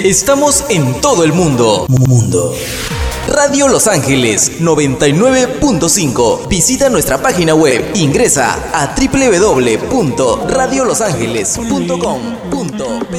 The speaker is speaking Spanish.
Estamos en todo el mundo. Radio Los Ángeles 99.5. Visita nuestra página web. Ingresa a www.radiolosangeles.com.